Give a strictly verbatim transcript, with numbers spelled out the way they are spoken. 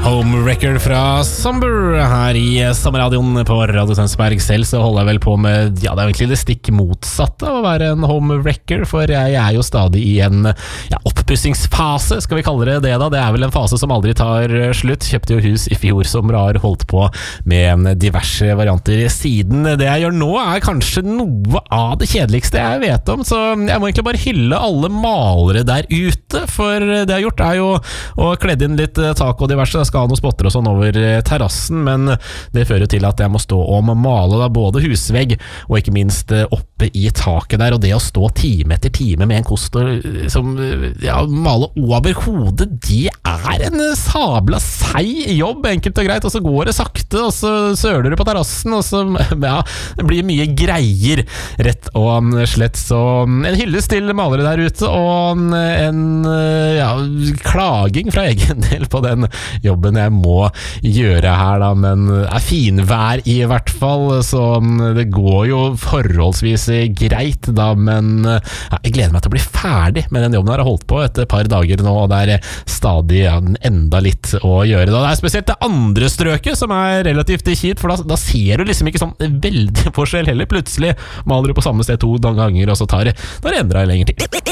Homewrecker fra Somber her i Sommerradioen på Radio Tønsberg. Selv så holder jeg vel på med, ja, det er egentlig det stikk motsatte av å være en homewrecker, for jeg er jo stadig i en ja, oppussingsfase, skal vi kalle det det da. Det er vel en fase som aldri tar slutt. Kjøpte jo hus i fjor sommer og har holdt på med diverse varianter siden. Det jeg gjør nå er kanskje noe av det kjedeligste jeg vet om, så jeg må egentlig bare hylle alle malere der ute, for det jeg har gjort er jo å kledd inn litt tak og diverse. Jeg skal ha noen spotter og sånn over terrassen, men det fører til at jeg må stå og male da, både husvegg og ikke minst oppe i taket der, og det å stå time etter time med en kost som ja, male over hodet, det er en sabla seig jobb, enkelt og greit, og så går det sakte, og så søler du på terrassen, og så ja, det blir mye greier, rett og slett. Så en hyllest til malere der ute, og en ja, klaging fra egen del på den jobben jeg må gjøre her da, men det er finvær i hvert fall, så det går jo forholdsvis greit da, men ja, jeg gleder meg til å bli ferdig med den jobben jeg har holdt på etter et par dager nå, og det er stadig ja, enda litt å gjøre da. Det er spesielt det andre strøket som er relativt kjipt, for da, da ser du liksom ikke sånn veldig forskjell heller. Plutselig maler du på samme sted to ganger, og så tar det, da endrer jeg lenger til.